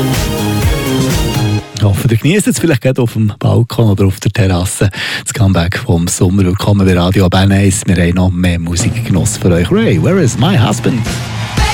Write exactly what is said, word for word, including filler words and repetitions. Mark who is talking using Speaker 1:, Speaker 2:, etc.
Speaker 1: Ich hoffe, ihr genießt es vielleicht gerade auf dem Balkon oder auf der Terrasse. Das Comeback vom Sommer. Willkommen bei Radio Bern eins. Wir haben noch mehr Musikgenuss für euch. Ray, where is my husband?